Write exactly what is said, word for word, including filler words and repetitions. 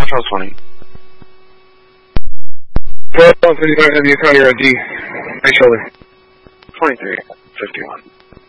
Control twenty. twelve fifty-five, have you call your I D? Right shoulder. twenty-three fifty-one.